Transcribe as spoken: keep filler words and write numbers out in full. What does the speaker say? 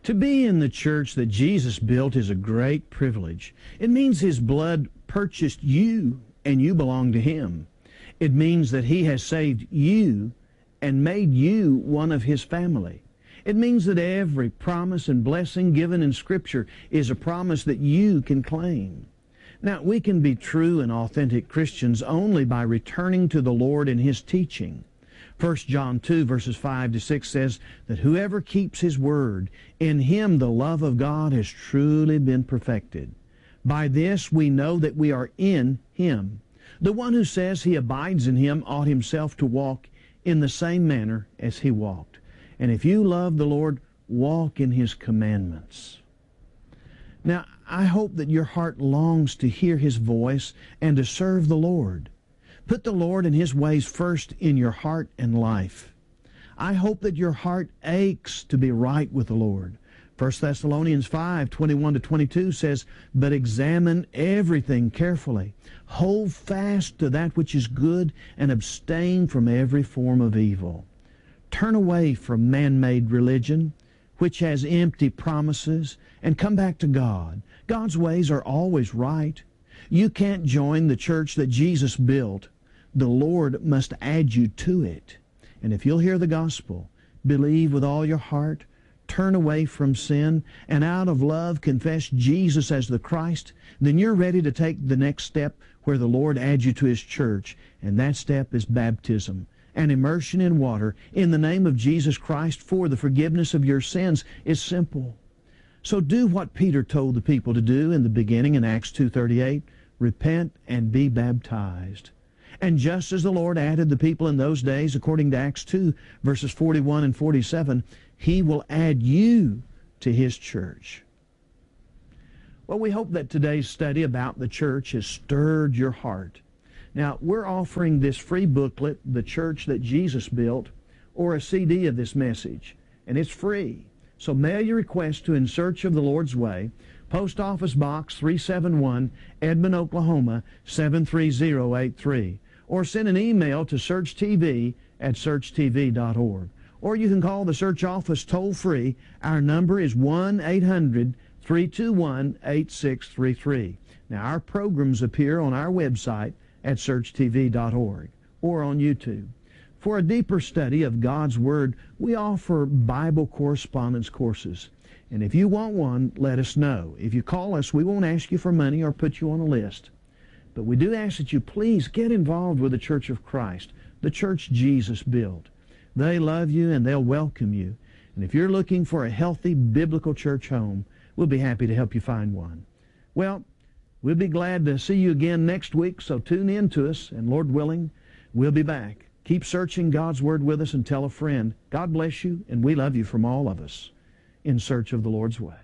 To be in the church that Jesus built is a great privilege. It means His blood purchased you and you belong to Him. It means that He has saved you and made you one of His family. It means that every promise and blessing given in Scripture is a promise that you can claim. Now, we can be true and authentic Christians only by returning to the Lord and His teaching. First John two, verses five to six says that whoever keeps His word, in him the love of God has truly been perfected. By this we know that we are in Him. The one who says he abides in Him ought himself to walk in the same manner as He walked. And if you love the Lord, walk in His commandments. Now, I hope that your heart longs to hear His voice and to serve the Lord. Put the Lord and His ways first in your heart and life. I hope that your heart aches to be right with the Lord. First Thessalonians five, twenty-one to twenty-two says, "But examine everything carefully. Hold fast to that which is good, and abstain from every form of evil." Turn away from man-made religion, which has empty promises, and come back to God. God's ways are always right. You can't join the church that Jesus built. The Lord must add you to it. And if you'll hear the gospel, believe with all your heart, turn away from sin, and out of love confess Jesus as the Christ, then you're ready to take the next step where the Lord adds you to His church. And that step is baptism. And immersion in water in the name of Jesus Christ for the forgiveness of your sins is simple. So do what Peter told the people to do in the beginning in Acts two thirty-eight. Repent and be baptized. And just as the Lord added the people in those days, according to Acts two, verses forty-one and forty-seven, He will add you to His church. Well, we hope that today's study about the church has stirred your heart. Now, we're offering this free booklet, The Church That Jesus Built, or a C D of this message, and it's free. So mail your request to In Search of the Lord's Way, Post Office Box three seventy-one, Edmond, Oklahoma, seven three zero eight three, or send an email to search T V at search T V dot org. Or you can call the Search office toll-free. Our number is one eight hundred, three two one, eight six three three. Now, our programs appear on our website at search T V dot org or on YouTube. For a deeper study of God's Word, we offer Bible correspondence courses. And if you want one, let us know. If you call us, we won't ask you for money or put you on a list. But we do ask that you please get involved with the Church of Christ, the church Jesus built. They love you and they'll welcome you. And if you're looking for a healthy biblical church home, we'll be happy to help you find one. Well, we'll be glad to see you again next week, so tune in to us, and Lord willing, we'll be back. Keep searching God's Word with us and tell a friend. God bless you, and we love you from all of us. In Search of the Lord's Way.